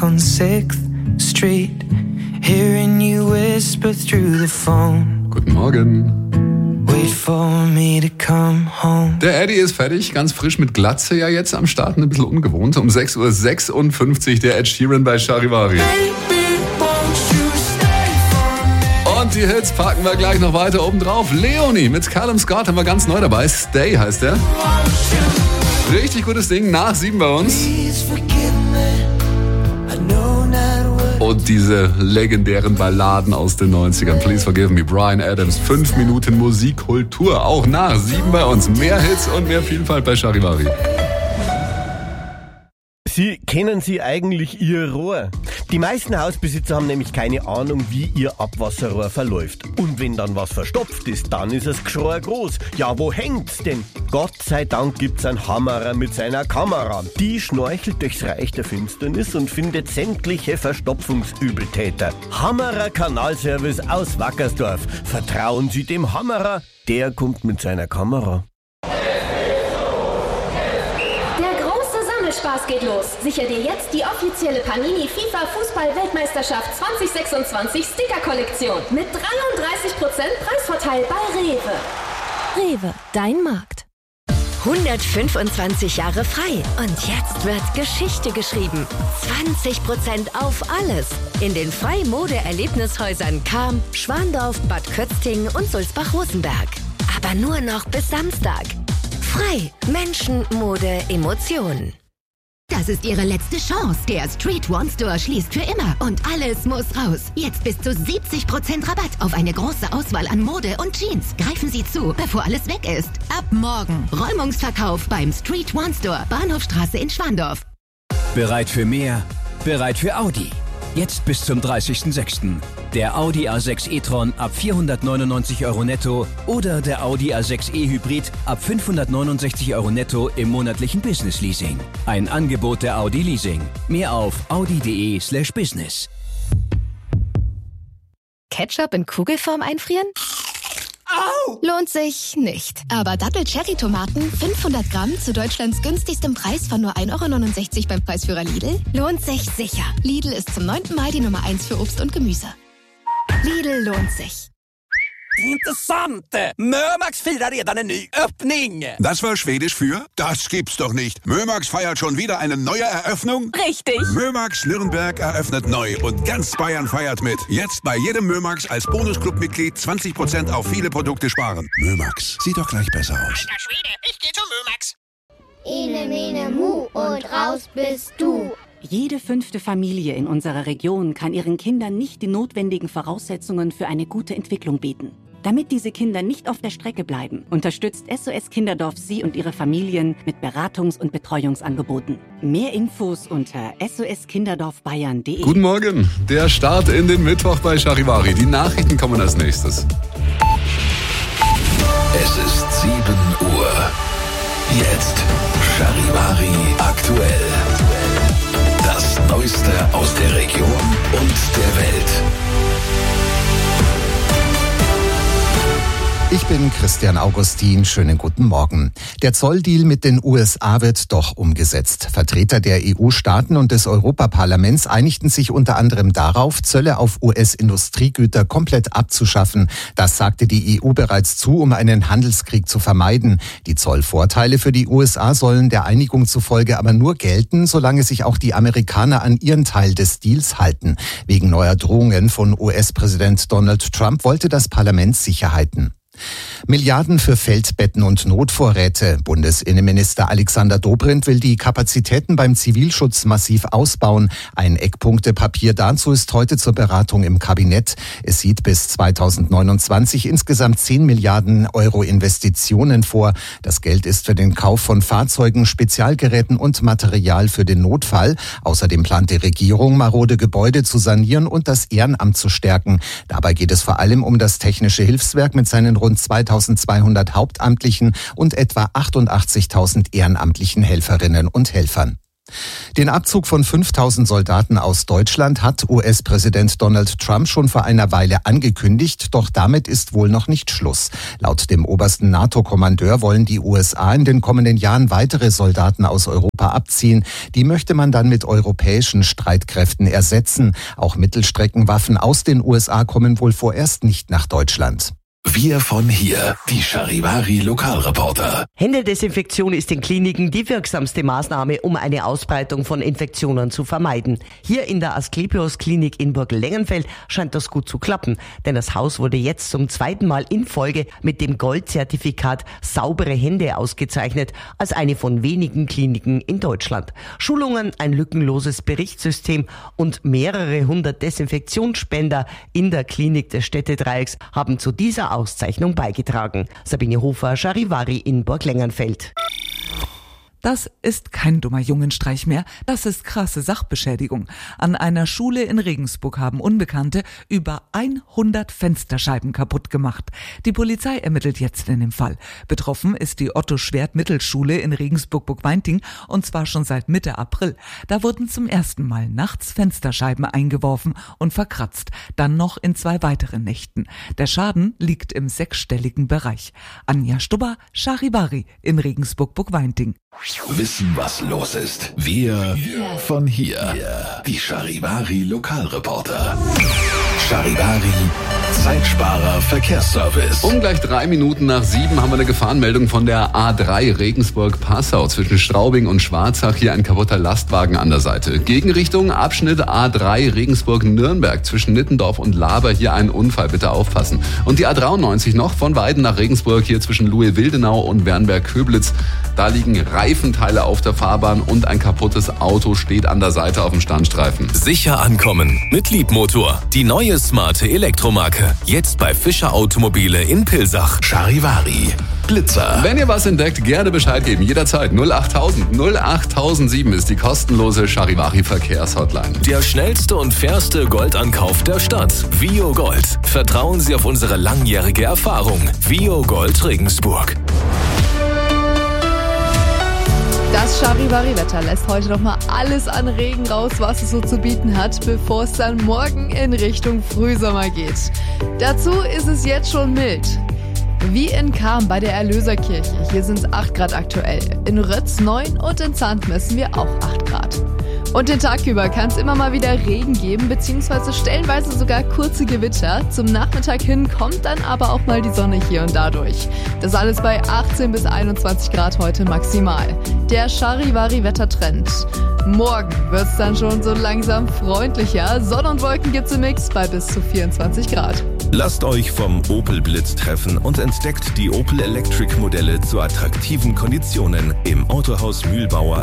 on 6th Street, hearing you whisper through the phone. Guten Morgen. Wait for me to come home. Der Eddie ist fertig, ganz frisch mit Glatze ja jetzt am Start, ein bisschen ungewohnt. Um 6.56 Uhr der Ed Sheeran bei Charivari. Und die Hits packen wir gleich noch weiter oben drauf. Leonie mit Callum Scott haben wir ganz neu dabei. Stay heißt der. Richtig gutes Ding, nach 7 bei uns. Und diese legendären Balladen aus den 90ern. Please Forgive Me, Bryan Adams. 5 Minuten Musikkultur, auch nach 7 bei uns. Mehr Hits und mehr Vielfalt bei Charivari. Kennen Sie eigentlich Ihr Rohr? Die meisten Hausbesitzer haben nämlich keine Ahnung, wie ihr Abwasserrohr verläuft. Und wenn dann was verstopft ist, dann ist das Geschrei groß. Ja, wo hängt's denn? Gott sei Dank gibt's einen Hammerer mit seiner Kamera. Die schnorchelt durchs Reich der Finsternis und findet sämtliche Verstopfungsübeltäter. Hammerer Kanalservice aus Wackersdorf. Vertrauen Sie dem Hammerer, der kommt mit seiner Kamera. Spaß geht los. Sicher dir jetzt die offizielle Panini FIFA Fußball-Weltmeisterschaft 2026 Sticker-Kollektion mit 33% Preisvorteil bei Rewe. Rewe, dein Markt. 125 Jahre frei und jetzt wird Geschichte geschrieben. 20% auf alles. In den Frei-Mode-Erlebnishäusern Cham, Schwandorf, Bad Kötzting und Sulzbach-Rosenberg. Aber nur noch bis Samstag. Frei. Menschen, Mode, Emotionen. Das ist Ihre letzte Chance. Der Street One Store schließt für immer und alles muss raus. Jetzt bis zu 70% Rabatt auf eine große Auswahl an Mode und Jeans. Greifen Sie zu, bevor alles weg ist. Ab morgen. Räumungsverkauf beim Street One Store, Bahnhofstraße in Schwandorf. Bereit für mehr? Bereit für Audi. Jetzt bis zum 30.06. Der Audi A6 e-tron ab 499 € netto oder der Audi A6 e-Hybrid ab 569 € netto im monatlichen Business-Leasing. Ein Angebot der Audi Leasing. Mehr auf audi.de/business. Ketchup in Kugelform einfrieren? Au! Lohnt sich nicht. Aber Dattel-Cherry-Tomaten 500 Gramm zu Deutschlands günstigstem Preis von nur 1,69 € beim Preisführer Lidl? Lohnt sich sicher. Lidl ist zum 9. Mal die Nummer 1 für Obst und Gemüse. Lidl lohnt sich. Intressant! Mömax firar redan en ny öppning! Das war Schwedisch für? Das gibt's doch nicht. Mömax feiert schon wieder eine neue Eröffnung? Richtig! Mömax Nürnberg eröffnet neu und ganz Bayern feiert mit. Jetzt bei jedem Mömax als Bonusclub-Mitglied 20% auf viele Produkte sparen. Mömax, sieht doch gleich besser aus. Alter Schwede, ich geh zu Mömax! Ene, mene, mu und raus bist du. Jede 5. Familie in unserer Region kann ihren Kindern nicht die notwendigen Voraussetzungen für eine gute Entwicklung bieten. Damit diese Kinder nicht auf der Strecke bleiben, unterstützt SOS Kinderdorf Sie und Ihre Familien mit Beratungs- und Betreuungsangeboten. Mehr Infos unter soskinderdorfbayern.de. Guten Morgen, der Start in den Mittwoch bei Charivari. Die Nachrichten kommen als nächstes. Es ist 7 Uhr. Jetzt Charivari aktuell. Das Neueste aus der Region und der Welt. Ich bin Christian Augustin. Schönen guten Morgen. Der Zolldeal mit den USA wird doch umgesetzt. Vertreter der EU-Staaten und des Europaparlaments einigten sich unter anderem darauf, Zölle auf US-Industriegüter komplett abzuschaffen. Das sagte die EU bereits zu, um einen Handelskrieg zu vermeiden. Die Zollvorteile für die USA sollen der Einigung zufolge aber nur gelten, solange sich auch die Amerikaner an ihren Teil des Deals halten. Wegen neuer Drohungen von US-Präsident Donald Trump wollte das Parlament Sicherheiten. Milliarden für Feldbetten und Notvorräte. Bundesinnenminister Alexander Dobrindt will die Kapazitäten beim Zivilschutz massiv ausbauen. Ein Eckpunktepapier dazu ist heute zur Beratung im Kabinett. Es sieht bis 2029 insgesamt 10 Milliarden Euro Investitionen vor. Das Geld ist für den Kauf von Fahrzeugen, Spezialgeräten und Material für den Notfall. Außerdem plant die Regierung, marode Gebäude zu sanieren und das Ehrenamt zu stärken. Dabei geht es vor allem um das Technische Hilfswerk mit seinen rund 2200 Hauptamtlichen und etwa 88.000 ehrenamtlichen Helferinnen und Helfern. Den Abzug von 5000 Soldaten aus Deutschland hat US-Präsident Donald Trump schon vor einer Weile angekündigt, doch damit ist wohl noch nicht Schluss. Laut dem obersten NATO-Kommandeur wollen die USA in den kommenden Jahren weitere Soldaten aus Europa abziehen. Die möchte man dann mit europäischen Streitkräften ersetzen. Auch Mittelstreckenwaffen aus den USA kommen wohl vorerst nicht nach Deutschland. Wir von hier, die Charivari Lokalreporter. Händedesinfektion ist in Kliniken die wirksamste Maßnahme, um eine Ausbreitung von Infektionen zu vermeiden. Hier in der Asklepios Klinik in Burglengenfeld scheint das gut zu klappen, denn das Haus wurde jetzt zum zweiten Mal in Folge mit dem Goldzertifikat Saubere Hände ausgezeichnet, als eine von wenigen Kliniken in Deutschland. Schulungen, ein lückenloses Berichtssystem und mehrere hundert Desinfektionsspender in der Klinik des Städtedreiecks haben zu dieser Auszeichnung beigetragen. Sabine Hofer, Charivari in Burglengenfeld. Das ist kein dummer Jungenstreich mehr, das ist krasse Sachbeschädigung. An einer Schule in Regensburg haben Unbekannte über 100 Fensterscheiben kaputt gemacht. Die Polizei ermittelt jetzt in dem Fall. Betroffen ist die Otto-Schwert-Mittelschule in Regensburg-Burgweinting und zwar schon seit Mitte April. Da wurden zum ersten Mal nachts Fensterscheiben eingeworfen und verkratzt, dann noch in 2 weiteren Nächten. Der Schaden liegt im 6-stelligen Bereich. Anja Stubber, Charivari in Regensburg-Burgweinting. Wissen, was los ist. Wir von hier. Die Charivari Lokalreporter. Charivari Zeitsparer Verkehrsservice. Um gleich 3 Minuten nach 7 haben wir eine Gefahrenmeldung von der A3 Regensburg-Passau. Zwischen Straubing und Schwarzach hier ein kaputter Lastwagen an der Seite. Gegenrichtung Abschnitt A3 Regensburg-Nürnberg. Zwischen Nittendorf und Laber hier ein Unfall. Bitte aufpassen. Und die A93 noch von Weiden nach Regensburg hier zwischen Louis-Wildenau und Wernberg-Köblitz. Da liegen Reifenteile auf der Fahrbahn und ein kaputtes Auto steht an der Seite auf dem Standstreifen. Sicher ankommen mit Liebmotor. Die neue smarte Elektromarke. Jetzt bei Fischer Automobile in Pilsach. Charivari Blitzer. Wenn ihr was entdeckt, gerne Bescheid geben. Jederzeit 08000 08007 ist die kostenlose Charivari Verkehrshotline. Der schnellste und fairste Goldankauf der Stadt. Vio Gold. Vertrauen Sie auf unsere langjährige Erfahrung. Vio Gold Regensburg. Das Charivari-Wetter lässt heute noch mal alles an Regen raus, was es so zu bieten hat, bevor es dann morgen in Richtung Frühsommer geht. Dazu ist es jetzt schon mild. Wie in Cham bei der Erlöserkirche. Hier sind es 8 Grad aktuell. In Rötz 9 und in Zand messen wir auch 8 Grad. Und den Tag über kann es immer mal wieder Regen geben, beziehungsweise stellenweise sogar kurze Gewitter. Zum Nachmittag hin kommt dann aber auch mal die Sonne hier und da durch. Das alles bei 18 bis 21 Grad heute maximal. Der Charivari-Wettertrend. Morgen wird es dann schon so langsam freundlicher. Sonne und Wolken gibt's im Mix bei bis zu 24 Grad. Lasst euch vom Opel Blitz treffen und entdeckt die Opel Electric Modelle zu attraktiven Konditionen im Autohaus Mühlbauer